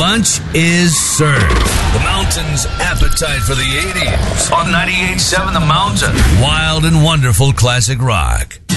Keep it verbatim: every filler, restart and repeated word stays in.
Lunch is served. The Mountain's appetite for the eighties on ninety-eight point seven The Mountain. Wild and wonderful classic rock.